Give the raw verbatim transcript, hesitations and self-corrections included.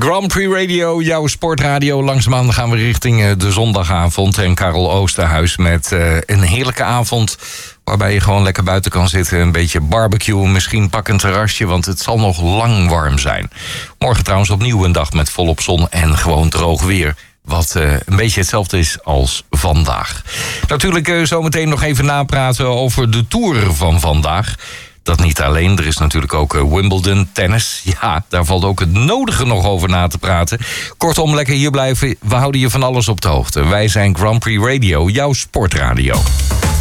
Grand Prix Radio, jouw sportradio. Langzaamaan gaan we richting de zondagavond. En Karel Oosterhuis met uh, een heerlijke avond waarbij je gewoon lekker buiten kan zitten. Een beetje barbecue, misschien pak een terrasje, want het zal nog lang warm zijn. Morgen trouwens opnieuw een dag met volop zon en gewoon droog weer. Wat uh, een beetje hetzelfde is als vandaag. Natuurlijk uh, zometeen nog even napraten over de Tour van vandaag. Dat niet alleen, er is natuurlijk ook uh, Wimbledon, tennis. Ja, daar valt ook het nodige nog over na te praten. Kortom, lekker hier blijven. We houden je van alles op de hoogte. Wij zijn Grand Prix Radio, jouw sportradio.